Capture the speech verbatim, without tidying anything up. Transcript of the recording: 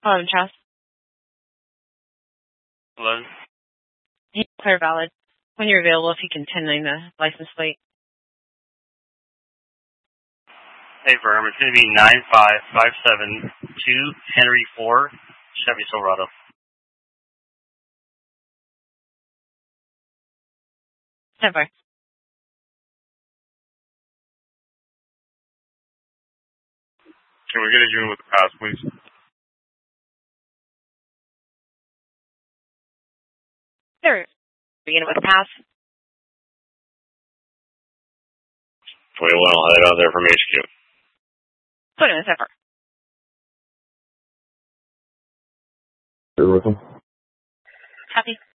Hello, Charles. Hello? Yeah, clear valid. When you're available, if you can ten nine the license plate. Hey, Verm, it's going to be nine five five seven two Henry four, Chevy Silverado. Never. Can we get a unit with the pass, please? Sure. Begin with pass. twenty-one, I'll head out there from H Q. Put in a zipper. You're with them? Copy.